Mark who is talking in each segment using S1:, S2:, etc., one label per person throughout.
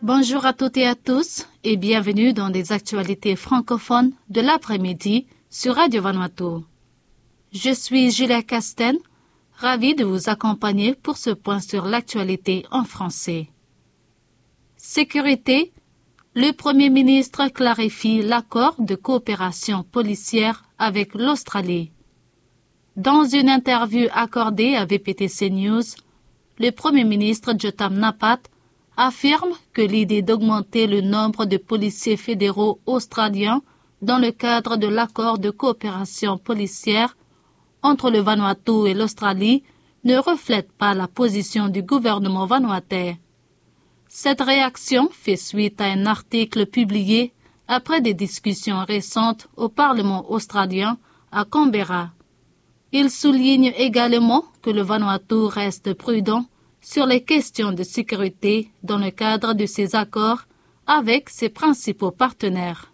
S1: Bonjour à toutes et à tous et bienvenue dans les actualités francophones de l'après-midi sur Radio Vanuatu. Je suis Julia Casten, ravie de vous accompagner pour ce point sur l'actualité en français. Sécurité, le Premier ministre clarifie l'accord de coopération policière avec l'Australie. Dans une interview accordée à VPTC News, le Premier ministre Jotam Napat affirme que l'idée d'augmenter le nombre de policiers fédéraux australiens dans le cadre de l'accord de coopération policière entre le Vanuatu et l'Australie ne reflète pas la position du gouvernement vanuatais. Cette réaction fait suite à un article publié après des discussions récentes au Parlement australien à Canberra. Il souligne également que le Vanuatu reste prudent sur les questions de sécurité dans le cadre de ses accords avec ses principaux partenaires.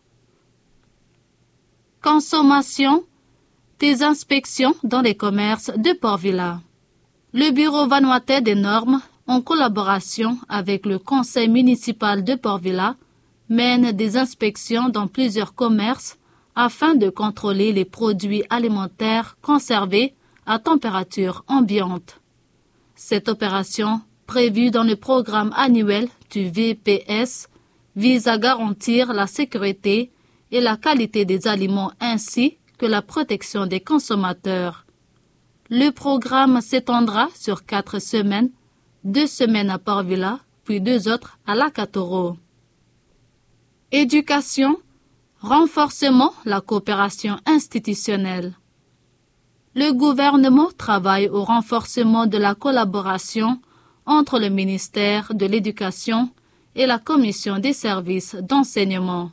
S1: Consommation, des inspections dans les commerces de Port Vila. Le Bureau vanuatais des normes, en collaboration avec le Conseil municipal de Port Vila, mène des inspections dans plusieurs commerces afin de contrôler les produits alimentaires conservés à température ambiante. Cette opération, prévue dans le programme annuel du VPS, vise à garantir la sécurité et la qualité des aliments ainsi que la protection des consommateurs. Le programme s'étendra sur 4 semaines, 2 semaines à Port Vila, puis 2 autres à Lakatoro. Éducation, renforcement la coopération institutionnelle. Le gouvernement travaille au renforcement de la collaboration entre le ministère de l'Éducation et la Commission des services d'enseignement.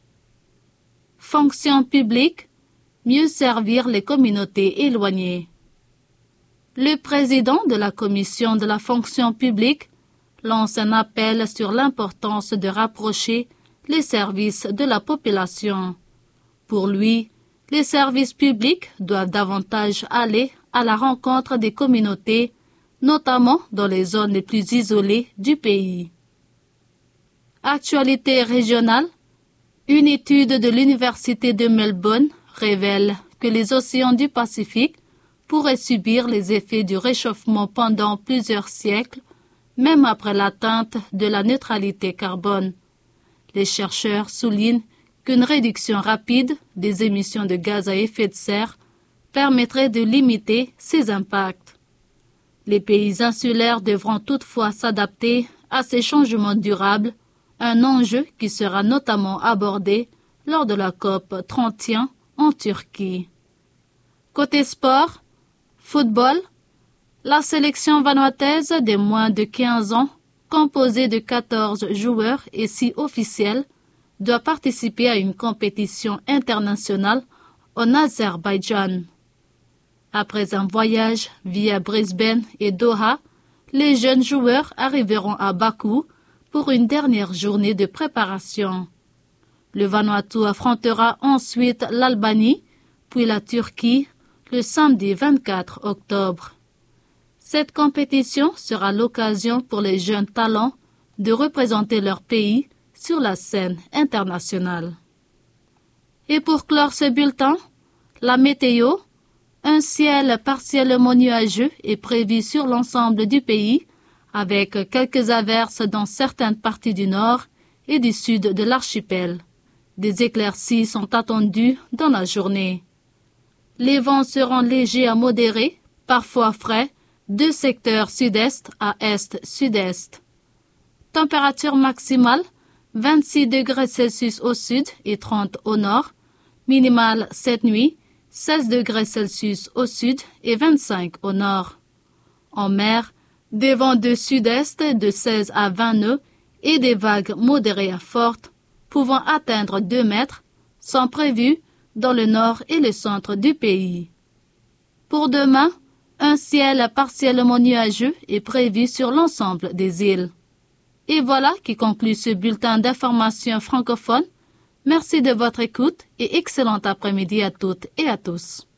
S1: Fonction publique, mieux servir les communautés éloignées. Le président de la Commission de la fonction publique lance un appel sur l'importance de rapprocher les services de la population. Pour lui, les services publics doivent davantage aller à la rencontre des communautés, notamment dans les zones les plus isolées du pays. Actualité régionale, une étude de l'Université de Melbourne révèle que les océans du Pacifique pourraient subir les effets du réchauffement pendant plusieurs siècles, même après l'atteinte de la neutralité carbone. Les chercheurs soulignent qu'une réduction rapide des émissions de gaz à effet de serre permettrait de limiter ces impacts. Les pays insulaires devront toutefois s'adapter à ces changements durables, un enjeu qui sera notamment abordé lors de la COP 31 en Turquie. Côté sport, football, la sélection vanuataise des moins de 15 ans, composée de 14 joueurs et 6 officiels, doit participer à une compétition internationale en Azerbaïdjan. Après un voyage via Brisbane et Doha, les jeunes joueurs arriveront à Bakou pour une dernière journée de préparation. Le Vanuatu affrontera ensuite l'Albanie, puis la Turquie, le samedi 24 octobre. Cette compétition sera l'occasion pour les jeunes talents de représenter leur pays sur la scène internationale. Et pour clore ce bulletin, la météo, un ciel partiellement nuageux est prévu sur l'ensemble du pays, avec quelques averses dans certaines parties du nord et du sud de l'archipel. Des éclaircies sont attendues dans la journée. Les vents seront légers à modérés, parfois frais, de secteur sud-est à est-sud-est. Température maximale 26 degrés Celsius au sud et 30 au nord, minimale cette nuit, 16 degrés Celsius au sud et 25 au nord. En mer, des vents de sud-est de 16 à 20 nœuds et des vagues modérées à fortes, pouvant atteindre 2 mètres, sont prévues dans le nord et le centre du pays. Pour demain, un ciel partiellement nuageux est prévu sur l'ensemble des îles. Et voilà qui conclut ce bulletin d'information francophone. Merci de votre écoute et excellent après-midi à toutes et à tous.